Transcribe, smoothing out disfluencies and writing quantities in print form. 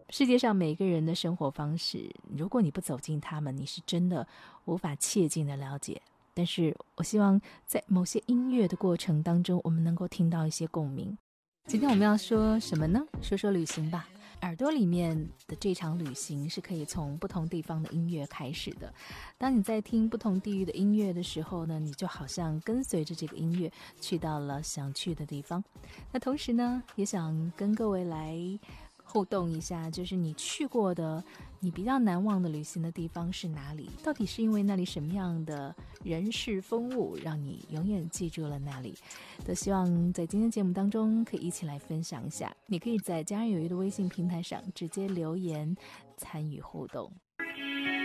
世界上每个人的生活方式，如果你不走进他们，你是真的无法切近的了解。但是我希望在某些音乐的过程当中，我们能够听到一些共鸣。今天我们要说什么呢？说说旅行吧。耳朵里面的这场旅行是可以从不同地方的音乐开始的。当你在听不同地域的音乐的时候呢，你就好像跟随着这个音乐去到了想去的地方。那同时呢，也想跟各位来互动一下，就是你去过的你比较难忘的旅行的地方是哪里？到底是因为那里什么样的人事风物让你永远记住了那里？都希望在今天节目当中可以一起来分享一下。你可以在家人有约的微信平台上直接留言参与互动。